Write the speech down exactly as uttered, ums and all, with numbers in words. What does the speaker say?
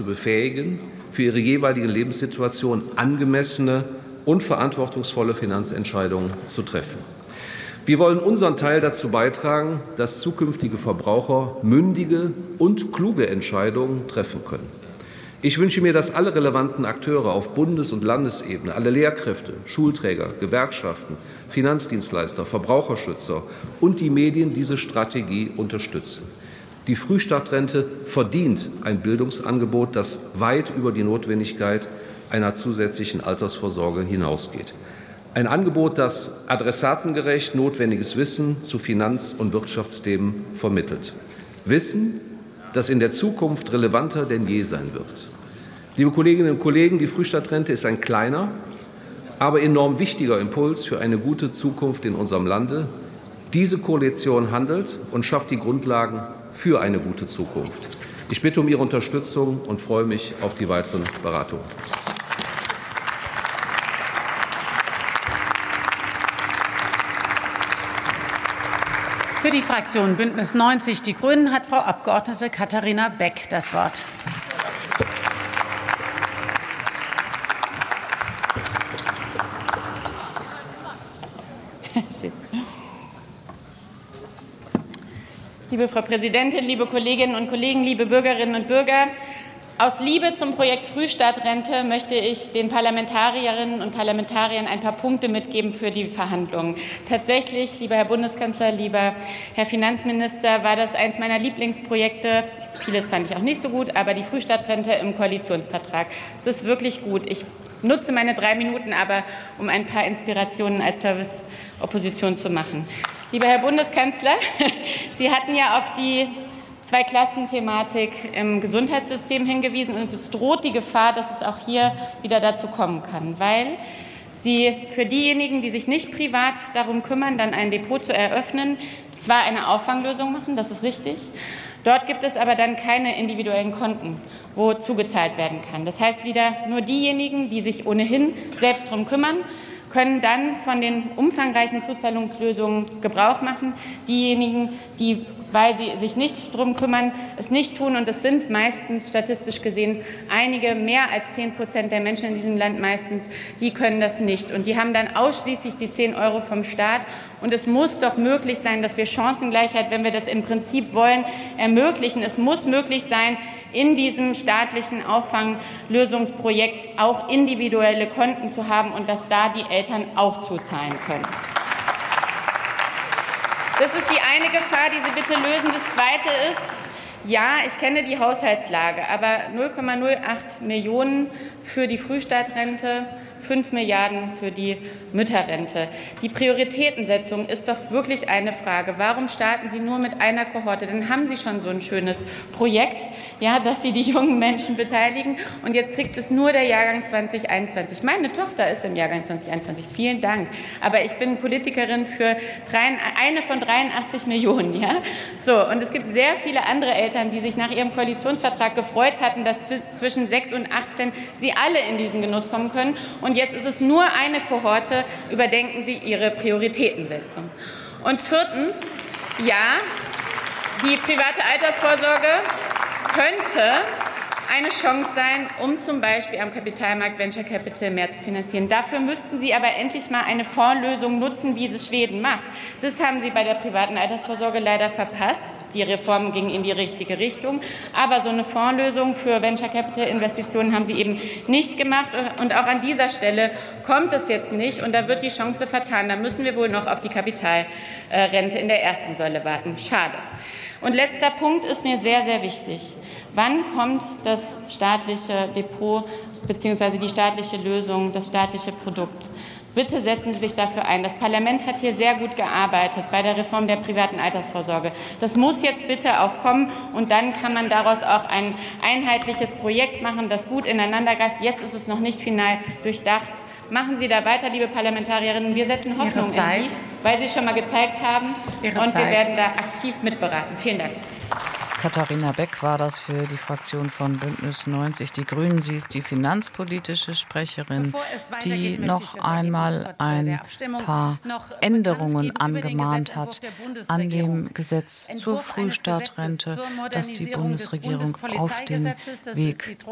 zu befähigen, für ihre jeweilige Lebenssituation angemessene und verantwortungsvolle Finanzentscheidungen zu treffen. Wir wollen unseren Teil dazu beitragen, dass zukünftige Verbraucher mündige und kluge Entscheidungen treffen können. Ich wünsche mir, dass alle relevanten Akteure auf Bundes- und Landesebene, alle Lehrkräfte, Schulträger, Gewerkschaften, Finanzdienstleister, Verbraucherschützer und die Medien diese Strategie unterstützen. Die Frühstartrente verdient ein Bildungsangebot, das weit über die Notwendigkeit einer zusätzlichen Altersvorsorge hinausgeht. Ein Angebot, das adressatengerecht notwendiges Wissen zu Finanz- und Wirtschaftsthemen vermittelt. Wissen, das in der Zukunft relevanter denn je sein wird. Liebe Kolleginnen und Kollegen, die Frühstartrente ist ein kleiner, aber enorm wichtiger Impuls für eine gute Zukunft in unserem Lande. Diese Koalition handelt und schafft die Grundlagen für eine gute Zukunft. Ich bitte um Ihre Unterstützung und freue mich auf die weiteren Beratungen. Für die Fraktion Bündnis neunzig Die Grünen hat Frau Abgeordnete Katharina Beck das Wort. Liebe Frau Präsidentin, liebe Kolleginnen und Kollegen, liebe Bürgerinnen und Bürger! Aus Liebe zum Projekt Frühstartrente möchte ich den Parlamentarierinnen und Parlamentariern ein paar Punkte mitgeben für die Verhandlungen. Tatsächlich, lieber Herr Bundeskanzler, lieber Herr Finanzminister, war das eines meiner Lieblingsprojekte. Vieles fand ich auch nicht so gut, aber die Frühstartrente im Koalitionsvertrag. Es ist wirklich gut. Ich nutze meine drei Minuten aber, um ein paar Inspirationen als Service-Opposition zu machen. Lieber Herr Bundeskanzler, Sie hatten ja auf die Zwei-Klassen-Thematik im Gesundheitssystem hingewiesen, und es droht die Gefahr, dass es auch hier wieder dazu kommen kann, weil Sie für diejenigen, die sich nicht privat darum kümmern, dann ein Depot zu eröffnen, zwar eine Auffanglösung machen, das ist richtig, dort gibt es aber dann keine individuellen Konten, wo zugezahlt werden kann. Das heißt wieder, nur diejenigen, die sich ohnehin selbst darum kümmern, können dann von den umfangreichen Zuzahlungslösungen Gebrauch machen. Diejenigen, die, weil sie sich nicht darum kümmern, es nicht tun, und es sind meistens statistisch gesehen einige, mehr als zehn Prozent der Menschen in diesem Land meistens, die können das nicht. Und die haben dann ausschließlich die zehn Euro vom Staat. Und es muss doch möglich sein, dass wir Chancengleichheit, wenn wir das im Prinzip wollen, ermöglichen. Es muss möglich sein, in diesem staatlichen Auffanglösungsprojekt auch individuelle Konten zu haben und dass da die Eltern auch zuzahlen können. Das ist die eine Gefahr, die Sie bitte lösen. Das Zweite ist, ja, ich kenne die Haushaltslage, aber null Komma null acht Millionen für die Frühstartrente, fünf Milliarden für die Mütterrente. Die Prioritätensetzung ist doch wirklich eine Frage. Warum starten Sie nur mit einer Kohorte? Dann haben Sie schon so ein schönes Projekt, ja, dass Sie die jungen Menschen beteiligen. Und jetzt kriegt es nur der Jahrgang zwanzig einundzwanzig. Meine Tochter ist im Jahrgang zwanzig einundzwanzig. Vielen Dank. Aber ich bin Politikerin für eine von dreiundachtzig Millionen. Ja? So, und es gibt sehr viele andere Eltern, die sich nach ihrem Koalitionsvertrag gefreut hatten, dass zwischen sechs und achtzehn sie alle in diesen Genuss kommen können. Und jetzt ist es nur eine Kohorte. Überdenken Sie Ihre Prioritätensetzung. Und viertens, ja, die private Altersvorsorge könnte eine Chance sein, um zum Beispiel am Kapitalmarkt Venture Capital mehr zu finanzieren. Dafür müssten Sie aber endlich mal eine Fondslösung nutzen, wie das Schweden macht. Das haben Sie bei der privaten Altersvorsorge leider verpasst. Die Reform ging in die richtige Richtung. Aber so eine Fondslösung für Venture Capital Investitionen haben Sie eben nicht gemacht. Und auch an dieser Stelle kommt es jetzt nicht. Und da wird die Chance vertan. Da müssen wir wohl noch auf die Kapitalrente in der ersten Säule warten. Schade. Und letzter Punkt ist mir sehr, sehr wichtig. Wann kommt das staatliche Depot bzw. die staatliche Lösung, das staatliche Produkt? Bitte setzen Sie sich dafür ein. Das Parlament hat hier sehr gut gearbeitet bei der Reform der privaten Altersvorsorge. Das muss jetzt bitte auch kommen, und dann kann man daraus auch ein einheitliches Projekt machen, das gut ineinander greift. Jetzt ist es noch nicht final durchdacht. Machen Sie da weiter, liebe Parlamentarierinnen. Wir setzen Hoffnung in Sie, weil Sie schon mal gezeigt haben. Ihre und Zeit. Wir werden da aktiv mitberaten. Vielen Dank. Katharina Beck war das für die Fraktion von Bündnis neunzig Die Grünen. Sie ist die finanzpolitische Sprecherin, die noch einmal ein paar Änderungen angemahnt hat an dem Gesetz zur Frühstartrente, das die Bundesregierung auf den Weg